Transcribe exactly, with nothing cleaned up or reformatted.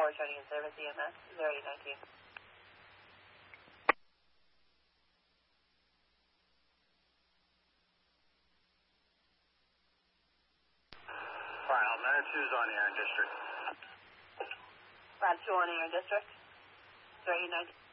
four returning in service, E M S zero eight nineteen. File, Matter two's on air in district. Lab two on air in district zero eight nineteen.